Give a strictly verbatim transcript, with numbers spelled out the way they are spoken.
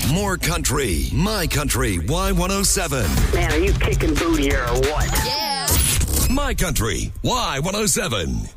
More country. My Country Y one oh seven. Man, are you kicking booty here or what? My Country Y one oh seven.